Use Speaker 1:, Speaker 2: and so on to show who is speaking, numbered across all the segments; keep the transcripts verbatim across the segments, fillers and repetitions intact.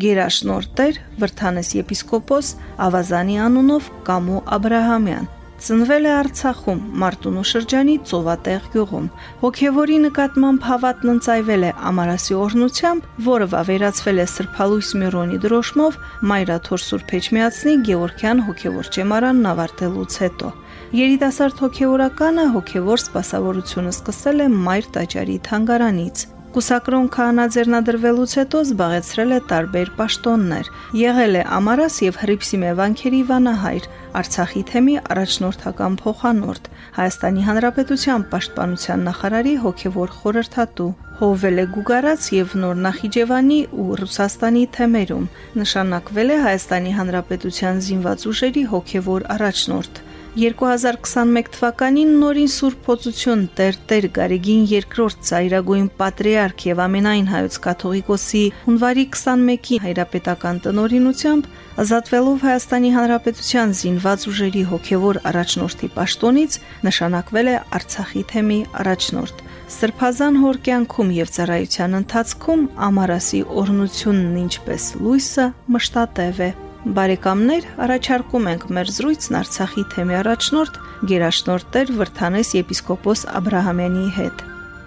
Speaker 1: գերաշնորհ Տեր Վրդանես եպիսկոպոս Ավազանի անունով Կամո Աբրահամյան։ Ծնվել է Արցախում, Մարտունու շրջանի Ծովատեղ գյուղում։ Հոգևորի նկատմամբ հավատն ընծայվել է Ամարասի օրհնությամբ, որը վավերացվել է Սրբալույս Միրոնի դրոշմով Մայրաթոր Սուրբ Էջմիածնի Գևորգյան հոգևոր ճեմարանն ավարտելուց հետո։ Երիտասարդ հոգևորականը հոգևոր սպասավորությունը սկսել է Մայր Տաճարի թանգարանից։ Կուսակրոն քահանաձեռնադրվելուց հետո զբաղեցրել է տարբեր պաշտոններ։ Եղել է Ամարաս եւ Հռիփսիմե վանքերի վանահայր, Արցախի թեմի առաջնորդական փոխանորդ, Հայաստանի Հանրապետության պաշտպանության նախարարի հոգևոր խորհրդատու, հովվել է Գուգարաց եւ Նոր Նախիջևանի ու Ռուսաստանի թեմերում, նշանակվել է Հայաստանի Հանրապետության զինված ուժերի հոգևոր առաջնորդ։ երկու հազար քսաներկու թվականին նորին Սուրբ Օծություն Տեր Տեր Գարեգին երկրորդ ծայրագույն պատրիարք եւ ամենայն հայոց կաթողիկոսի հունվարի քսաներկուի հայրապետական տնօրինությամբ ազատվելով Հայաստանի Հանրապետության զինված ուժերի հոգևոր առաջնորդի պաշտոնից նշանակվել է Արցախի թեմի առաջնորդ։ Սրբազան հոր կյանքում եւ ծառայության ընթացքում Ամարասի օրհնությունն ինչպես լույսը մշտատև է։ Բարեկամներ, առաջարկում ենք մեր զրույցն Արցախի թեմի առաջնորդ գերաշնորհ Տեր Վրդանես եպիսկոպոս Աբրահամյանի հետ։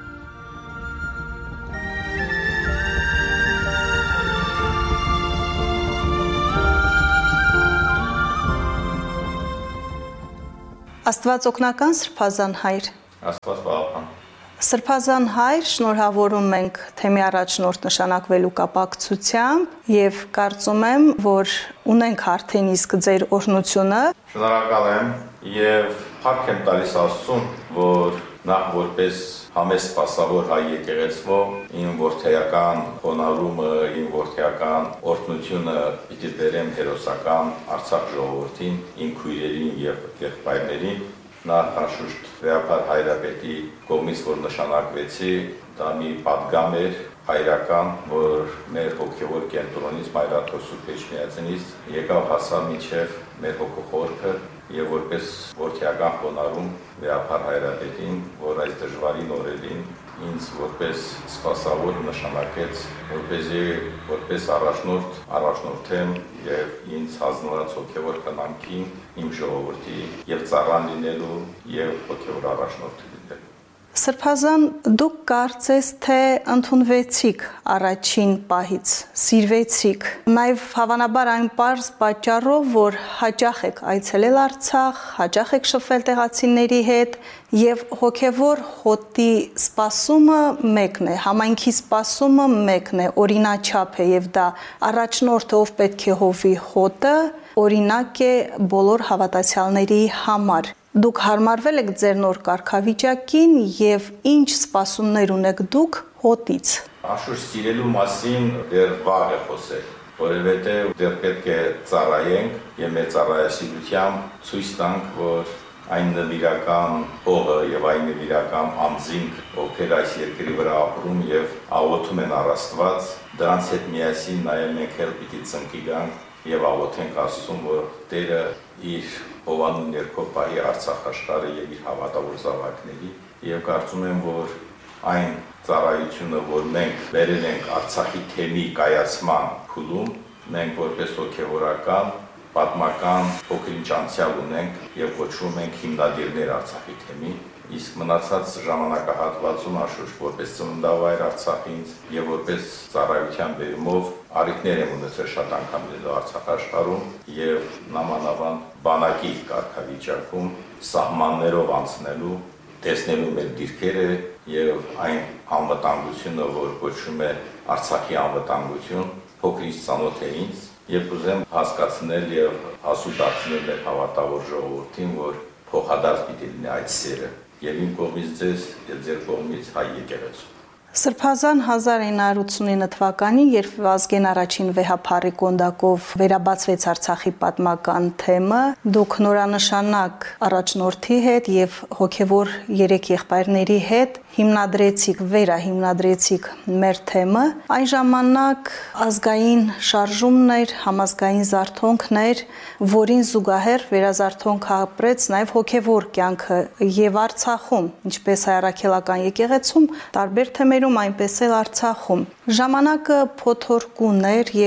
Speaker 1: Աստված օգնական Սրբազան հայր։
Speaker 2: Աստված պահապան։
Speaker 1: Սրբազան հայր, շնորհավորում ենք թեմի առաջնորդ նշանակվելու կապակցությամբ եւ կարծում եմ, որ ունենք արդեն իսկ ձեր օրհնությունը։
Speaker 2: Շնորհակալ եմ եւ փառք եմ տալիս Աստծուն, որ նախ որպես համեստ սպասավոր հայ եկեղեցվո իմ որդեական խոնարհումը, իմ որդեական օրհնությունը պիտի բերեմ հերոսական Արցախ ժողովրդին, իմ քույրերին եւ եղբայրներին։ Նախ անշուշտ Վեհապար Հայրապետի կողմից, որ նշանակվեցի, դա մի պատգամ էր հայրական, որ մեր հոգևոր կենտրոնից, Մայրաթոր Սուրբ Էջմիածնից եկավ հասավ մինչև մեր հոգոխորքը եւ որպես որդեական խոնարհում Վեհապար Հայրապետին, որ այս դժվարին օրերին ինձ որպես սպասավոր նշանակեց, որպեսզի որպես առաջնորդ առաջնորդեմ եւ ինձ հանձնված հոգևոր խնամքին իմ ժողովրդի եւ ծառան լինելու եւ հոգևոր առաջնորդ լինելու։
Speaker 1: Սրբազան, դուք կարծես թե ընդունվեցիք առաջին պահից, սիրվեցիք, նաև հավանաբար այն պարզ պատճառով, որ հաճախ եք այցելել Արցախ, հաճախ եք շփվել տեղացիների հետ եւ հոգևոր հոտի սպասումը մեկն է, համայնքի սպասումը մեկն է, օրինաչափ է եւ դա առաջնորդը, ով պետք է հովի հոտը, օրինակ է բոլոր հավատացյալների համար։ Դուք հարմարվել եք ձեր նոր կարգավիճակին եւ ինչ սպասումներ ունեք դուք հոտից։
Speaker 2: Անշուշտ սիրելու մասին դեռ վաղ է խոսել, որովհետեւ դեռ պետք է ծառայենք եւ մեր ծառայասիրությամբ ցույց տանք, որ այն նվիրական հողը եւ այն նվիրական անձինք, ովքեր այս երկրի վրա ապրում եւ աղոթում են առ Աստված, դրանց հետ միասին նաեւ մենք էլ պիտի ծնկի գանք եւ աղոթենք Աստծուն, որ Տերը իր հովանու ներքո պահի Արցախ աշխարհը եւ իր հավատավոր զավակների եւ կարծում եմ, որ այն ծառայությունը, որ մենք բերել ենք Արցախի թեմի կայացման փուլում, մենք որպես հոգեվորական, պատմական փոքրինչ անցյալ ունենք եւ կոչվում ենք հիմնադիրներ Արցախի թեմի, իսկ մնացած ժամանակահատվածում անշուշտ որպես ծննդավայր Արցախից եւ որպես ծառայության բերումով արիքներ եմ ունեցել շատ անգամ լինելու Արցախ աշխարհում եւ նամանավան բանակի կարգավիճակում սահմաններով անցնելու, տեսնելու մեր դիրքերը եւ այն անվտանգությունը, որ կոչվում է Արցախի անվտանգություն, փոքրից ծանոթ է ինձ եւ կուզեմ հասկացնել եւ հասու դարձնել մեր հավատավոր ժողովրդին, որ փոխադարձ պիտի լինի այդ սերը եւ իմ կողմից ձեզ եւ ձեր կողմից հայ եկեղեցու։
Speaker 1: Սրբազան հազար ինը հարյուր ութսունինը թվականին, երբ Վազգեն առաջին վեհափառի կոնդակով վերաբացվեց Արցախի պատմական թեմը, դուք նորանշանակ առաջնորդի հետ եւ հոգեվոր երեք եղբայրների հետ հիմնադրեցիք, վերահիմնադրեցիք մեր թեմը։ Այն ժամանակ ազգային շարժումն էր, համազգային զարթոնքն էր, որին զուգահեռ վերազարթոնք ապրեց նաեւ հոգեվոր կյանքը եւ Արցախում, ինչպես հայրաքելական եկեղեցում, տարբեր թեմեր այնպես էլ Արցախում։ Ժամանակը փոթորկուն էր եւ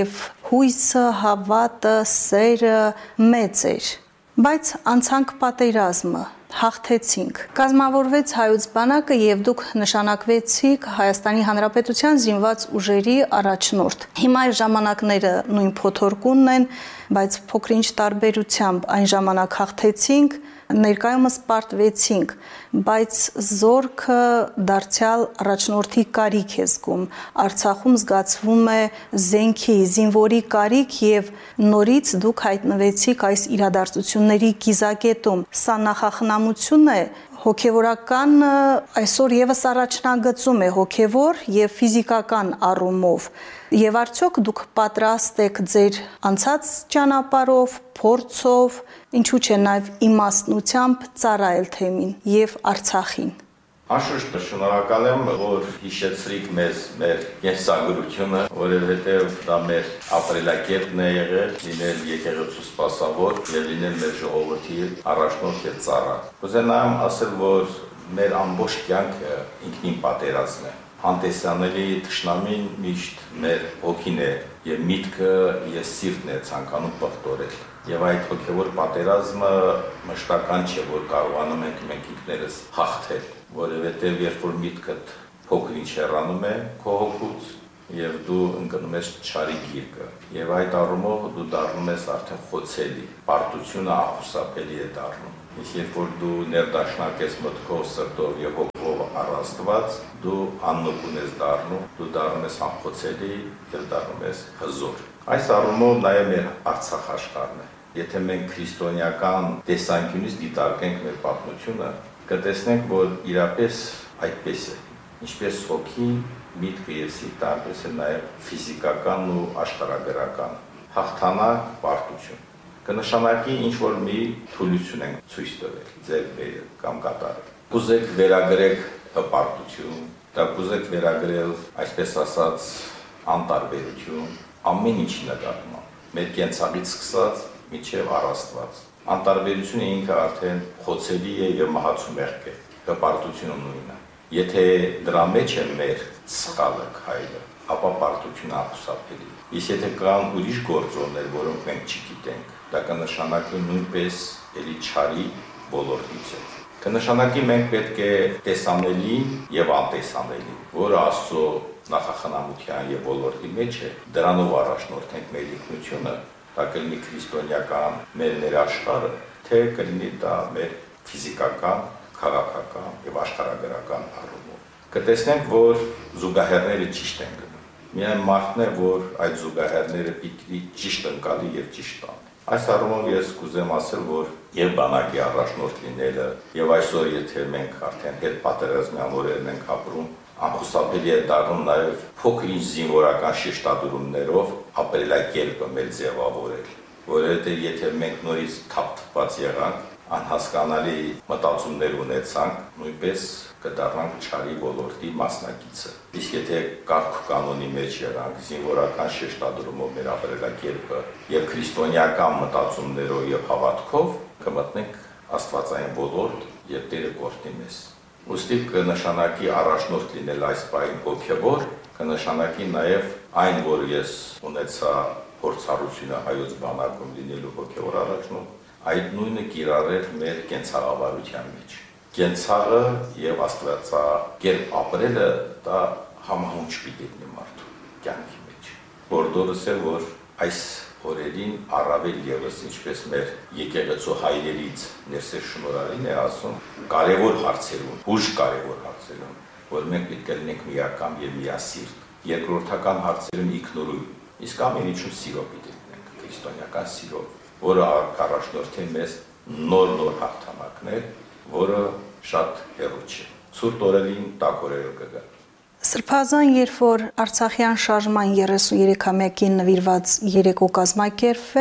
Speaker 1: հույսը, հավատը, սերը մեծ էր։ Բայց անցանք պատերազմը, հաղթեցինք։ Կազմավորվեց հայոց բանակը եւ դուք նշանակվեցիք Հայաստանի Հանրապետության զինված ուժերի առաջնորդ։ Հիմա այս ժամանակները նույն փոթորկունն են, բայց փոքրինչ տարբերությամբ այն ժամանակ հաղթեցինք, ներկայումս պարտվեցինք, բայց զորքը դարձյալ առաջնորդի կարիք է զգում։ Արցախում զգացվում է զենքի, զինվորի կարիք եւ նորից դուք հայտնվեցիք այս իրադարձությունների կիզակետում։ Սա նախախնամություն է, հոգևորական այսօր եւս առաջնագծում է հոգևոր եւ ֆիզիկական առումով։ Եվ արդյոք դուք պատրաստ եք ձեր անցած ճանապարհով, փորձով, ինչու՞ չէ նաեւ իմաստնությամբ ծառայել թեմին եւ Արցախին։
Speaker 2: Անշուշտ շնորհակալ եմ, որ հիշեցրիք մեզ մեր կենսագրությունը, որովհետև դա մեր ապրելակերպն է եղել, լինել եկեղեցու սպասավոր եւ լինել մեր ժողովրդի առաջնորդ եւ ծառա։ Կուզենամ ասել, որ մեր ամբողջ կյանքը ինքնին պատերազմ է։ Անտեսանելի թշնամին միշտ մեր հոգին է եւ միտքը եւ սիրտն է ցանկանում պղտորել։ Եվ այդ հոգևոր պատերազմը մշտական չէ, որ կարողանում ենք մենք ինքներս հաղթել, որովհետև երբ որ միտքդ փոքր-ինչ հեռանում է քո հոգուց եւ դու ընկնում ես չարի գիրկը, եւ այդ առումով դու դառնում ես արդեն խոցելի, պարտությունը ախուսափելի է դառնում։ Իսկ երբ որ դու ներդաշնակ ես մտքով, սրտով եւ հոգով առաստված, դու աննոքուն ես դառնում, դու դառնում ես անխոցելի եւ դառնում ես հզոր։ Այս առումով նաեւ մեր Արցախ աշխարհն է։ Եթե մենք քրիստոնեական տեսանկյունից դիտարկենք մեր պատմությունը, կտեսնենք, որ իրապես այդպես է։ Ինչպես հոգին, միտքը եւ սիրտը, այնպես է նաեւ ֆիզիկական ու աշխարհագրական հաղթանակ, պարտություն։ Կնշանակի ինչ որ մի թուլություն ենք ցույց տվել, ձեր բերել կամ կատարել։ Կուզեք վերագրեք հպարտություն, դա կուզեք վերագրել, այսպես ասած, անտարբերություն, ամեն ինչի նկատմամբ։ Մեր կենցաղից սկսած միջև առաստված։ Անտարբերությունը ինքը արդեն խոցելի է եւ մահացու մեղք է, հպարտությունը նույնը։ Եթե դրա մեջ է մեր սխալը, քայլը, ապա պարտությունը ախուսափելի։ Իսկ եթե կան ուրիշ գործոններ, որոնք մենք չգիտենք, դա կնշանակի նույնպես էլի չարի ոլորտից է։ Կնշանակի մենք պետք է տեսանելի եւ անտեսանելի, որը Աստծո նախախնամության եւ ոլորտի մեջ է, դրանով առաջնորդենք մեր ինքնությունը, դա կլինի քրիստոնեական մեր ներաշխարհը, թե կլինի դա մեր ֆիզիկական, քաղաքական եւ աշխարհագրական առումով։ Կտեսնենք, որ զուգահեռները ճիշտ են գնում։ Միայն մարդն է, որ այդ զուգահեռները պիտի ճիշտ ընկալի եւ ճիշտ տանի։ Այս առումով ես կուզեմ ասել, որ եւ բանակի առաջնորդ լինելը եւ այսօր եթե մենք արդեն հետ պատերազմյան օրերն ենք ապրում, անխուսափելի է դառնում նաեւ փոքրինչ զինվորական շեշտադրումներով ապրելակերպը մեր ձևավորել, որովհետեւ եթե մենք նորից թափթփված եղանք, անհասկանալի մտածումներ ունեցանք, նույնպես կդառնանք չարի ոլորտի մասնակիցը։ Իսկ եթե կարգ կանոնի մեջ եղանք, զինվորական շեշտադրումով մեր ապրելակերպը եւ քրիստոնեական մտածումներով եւ հավատքով, կմտնենք աստվածային ոլորտ եւ Տերը կօրհնի մեզ։ Ուստի կնշանակի առաջնորդ լինել այս բային հոգեվոր, կնշանակի նաեւ այն, որ ես ունեցա փորձառությունը հայոց բանակում լինելու հոգեվոր առաջնորդ, այդ նույնը կիրառել մեր կենցաղավարության մեջ։ Կենցաղը եւ աստվածակերպ ապրելը դա համահունչ պիտի լինի մարդու կյանքի մեջ։ Որտորս է, որ այս օրերին առավել եւս ինչպես մեր եկեղեցու հայրերից ներսես շնորհալին է ասում, կարևոր հարցերում, ուժ կարևոր հարցերում, որ մենք պետք է լինենք միակամ եւ միասիրտ, երկրորդական հարցերում ինքնուրույն, իսկ ամեն ինչում սիրո պիտի լինենք, քրիստոնեական սիրո, որը առաջնորդի մեզ նոր-նոր հաղթանակներ, որը շատ հեռու չէ։ Ցուրտ օրերին տաք օրերը կգա։
Speaker 1: Սրբազան, երբ որ Արցախյան շարժման երեսունյոթամյակին նվիրված երեկո կազմակերպվեց,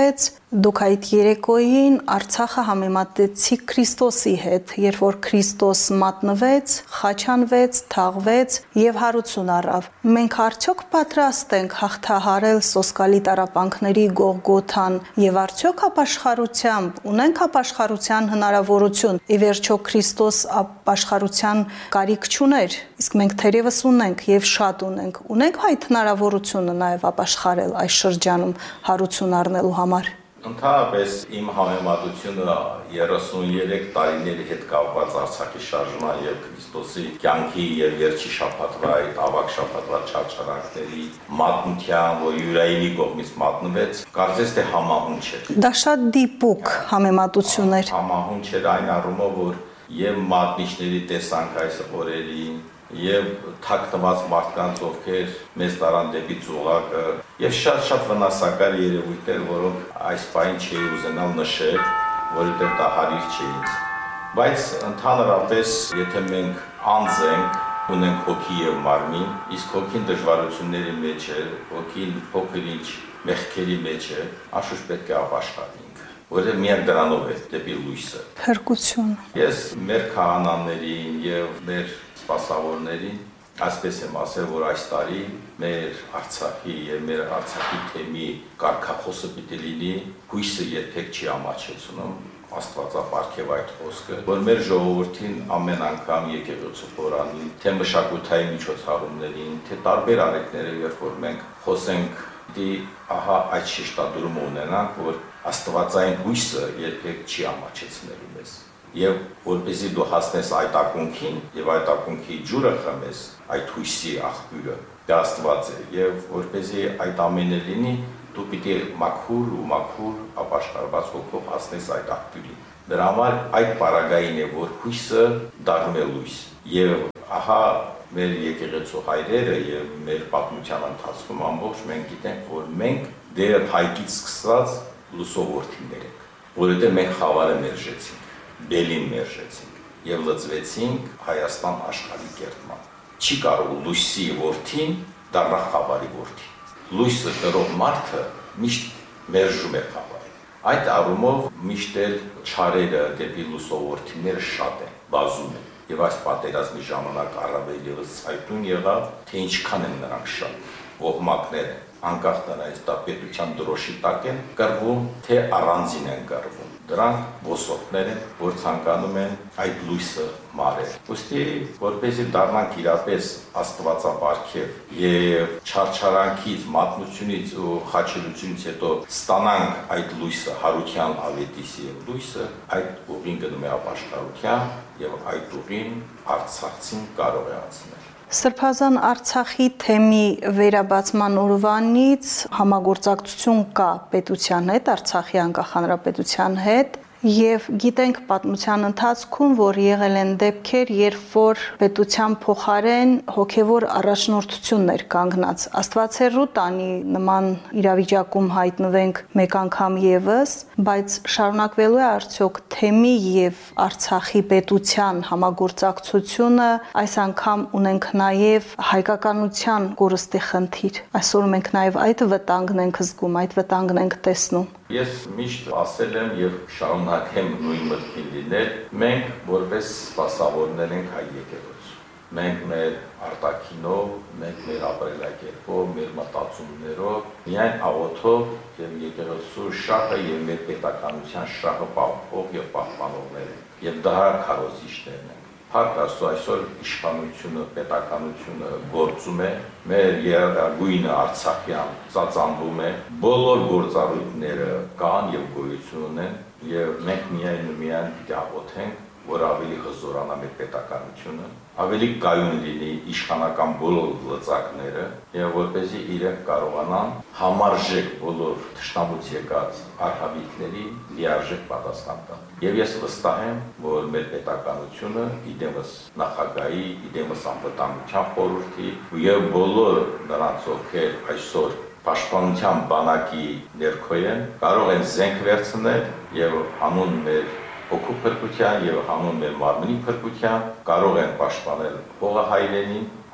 Speaker 1: Դուք այդ երեկոյին Արցախը համեմատեցիք Քրիստոսի հետ, երբ որ Քրիստոս մատնվեց, խաչանվեց, թաղվեց եւ հարություն առավ։ Մենք արդյոք պատրաստ ենք հաղթահարել սոսկալի տառապանքների Գողգոթան եւ արդյոք ապաշխարությամբ ունենք ապաշխարության հնարավորություն։ Ի վերջո Քրիստոս ապաշխարության կարիք չուներ, իսկ մենք թերևս ունենք եւ շատ ունենք։ Ունենք այդ հնարավորությունը նաեւ ապաշխարել այս շրջանում հարություն առնելու համար։
Speaker 2: Ընդհանրապես իմ համեմատությունը երեսուներեք տարիների հետ կապված Արցախի շարժման եւ Քրիստոսի կյանքի եւ վերջի շաբաթվա այդ ավակ շաբաթվա չարչարանքների մատնության, որ Յուրայինի կողմից մատնվեց, կարծես թե համահունչ է։
Speaker 1: Դա շատ դիպուկ համեմատություն էր։
Speaker 2: Համահունչ էր այն առումով, որ եւ մատնիչների տեսանք այս օրերին եւ թաքնված մարդկանց, ովքեր մեզ տարան դեպի ծուղակը եւ շատ-շատ վնասակար երևույթներ, որոնք այս բանը չի ուզենալ նշել, որովհետեւ դա հարիր չէ ինձ։ Բայց ընդհանրապես, եթե մենք անձ ենք, ունենք հոգի եւ մարմին, իսկ հոգին դժվարությունների մեջ է, հոգին փոքր-ինչ մեղքերի մեջ է, անշուշտ պետք է ապաշխարենք, որովհետեւ միակ դրանով է դեպի լույսը։
Speaker 1: Փրկություն։
Speaker 2: Ես մեր քահանաներին եւ մեր սպասավորներին այսպես եմ ասել, որ այս տարի մեր Արցախի եւ մեր Արցախի թեմի կարգախոսը պիտի լինի հույսը երբեք չի ամաչեցնում, Աստվածապարգև այդ խոսքը, որ մեր ժողովրդին ամեն անգամ եկեղեցու խորանին, թե մշակութային միջոցառումներին, թե տարբեր արեկները, երբ որ մենք խոսենք, դի ահա այդ շեշտադրումը ունենանք, որ Աստվածային հույսը երբեք չի ամաչեցնելու մեզ։ Եվ որպեսզի դու հասնես այդ ակունքին եւ այդ ակունքի ջուրը խմես, այդ հույսի աղբյուրը դա Աստված է, եւ որպեսզի այդ ամենը լինի, դու պիտի մաքուր ու մաքուր ապաշխարված հոգով հասնես այդ աղբյուրին։ Դրա համար այդ պարագային է, որ հույսը դառնում է լույս։ Եվ ահա մեր եկեղեցու հայրերը եւ մեր պատմության ընթացքում ամբողջ մենք գիտենք, որ մենք դեռ հայկից սկսած լուսովորթիներ ենք, որովհետեւ մենք խավարը մերժեցինք, բելին մերժեցինք եւ լծվեցինք Հայաստան աշխարհի կերտման։ Չի կարող լույսի որդին դառնա խավարի որդի։ Լույսը կրող մարդը միշտ մերժում է խավարը։ Այդ առումով միշտ էլ չարերը դեպի լուսովորթիները շատ են, բազում են։ Եվ այս պատերազմի ժամանակ առավել ևս ցայտուն եղավ, թե ինչքան են նրանք շատ, ոհմակներ են, անկախ նրանից դա պետության դրոշի տակ են կռվում, թե առանձին են կռվում։ Դրանք ոսորտներ են, որ ցանկանում են այդ լույսը մարել։ Ոստի, որպեսզի դառնանք իրապես Աստվածապարգև եւ չարչարանքից, մատնությունից ու խաչելությունից հետո ստանանք այդ լույսը, հարության ավետիսի եւ լույսը, այդ ուղին գնում է ապաշխարության եւ այդ ուղին Արցախցին կարող է անցնել։
Speaker 1: Սրբազան Արցախի թեմի վերաբացման օրվանից համագործակցություն կա պետության հետ, Արցախի անկախ հանրապետության հետ, եւ գիտենք պատմության ընթացքում, որ եղել են դեպքեր, երբ որ պետության փոխարեն հոգեվոր առաջնորդություններ կանգնած։ Աստվածերու տանի նման իրավիճակում հայտնվենք մեկ անգամ եւս, բայց շարունակվելու է արդյոք թեմի եւ Արցախի պետության համագործակցությունը, այս անգամ ունենք նաեւ հայկականության կորստի խնդիր։ Այսօր մենք նաեւ այդ վտանգն ենք զգում, այդ վտանգն ենք տեսնում։
Speaker 2: Ես միշտ ասել եմ եւ շարունակեմ նույն մտքին լինել, մենք որպես սպասավորներ ենք հայ եկեղեցու։ Մենք մեր արտաքինով, մենք մեր ապրելակերպով, մեր մտածումներով, միայն աղոթով եւ եկեղեցու շահը եւ մեր պետականության շահը պահող եւ պահպանողներ ենք։ Եվ դա քարոզիչներն ենք։ Փառք Աստծո, այսօր իշխանությունը, պետականությունը գործում է, մեր երագույնը Արցախյան ծածանվում է, բոլոր գործառույթները կան եւ գոյություն ունեն, եւ մենք միայն ու միայն պիտի աղոթենք, որ ավելի հզորանա մեր պետականությունը, ավելի կայուն լինի իշխանական բոլոր լծակները եւ որպեսզի իրենք կարողանան համարժեք բոլոր թշնամուց եկած արհավիկների լիարժեք պատասխան տալ։ Եվ ես վստահ եմ, որ մեր պետականությունը իդեմս նախագահի, իդեմս անվտանգության խորհրդի եւ բոլոր նրանց, ովքեր այսօր պաշտպանության բանակի ներքո են, կարող են զենք վերցնել եւ հանուն մեր հոգու փրկության եւ հանուն մեր մարմնի փրկության կարող են պաշտպանել հողահայրենին,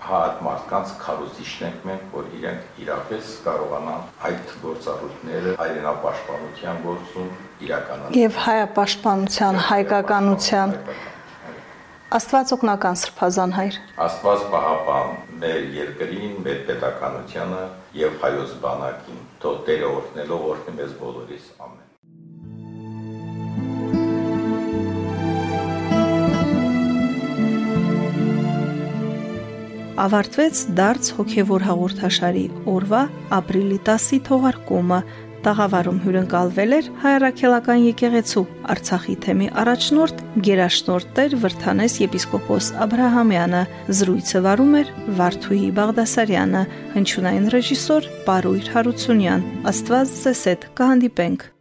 Speaker 2: հա այդ մարդկանց քարոզիչն ենք մենք, որ իրենք իրապես կարողանան այդ գործառույթները հայրենապաշտպանության գործում իրականացնել։
Speaker 1: Եվ հայապաշտպանության, հայկականության Աստված օգնական Սրբազան հայր։
Speaker 2: Աստված պահապան մեր երկրին, մեր պետականությանը եւ հայոց բանակին։ Թող Տերը օրհնելով օրհնի մեզ բոլորիս։ Ամեն։
Speaker 1: Ավարտվեց դարձ հոգևոր հաղորդաշարի օրվա ապրիլի տասի թողարկումը։ Տաղավարում հյուրընկալվել էր Հայ Առաքելական եկեղեցու Արցախի թեմի առաջնորդ գերաշնորհ Տեր Վրդանես եպիսկոպոս Աբրահամյանը, զրույցը վարում էր Վարդուհի Բաղդասարյանը, հնչյունային ռեժիսոր Պարույր Հարությունյան։ Աստված ձեզ հետ կհանդիպենք։